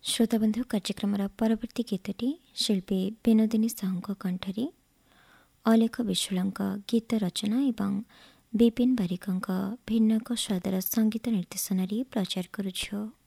श्रोताबंधु कार्यक्रम परवर्ती गीतटी शिल्पी विनोदिनी साहू कंठरी अलेख विश्वाल गीत रचना एवं विपिन बारिक भिन्न स्वादर संगीत निर्देशन प्रचार करुछु।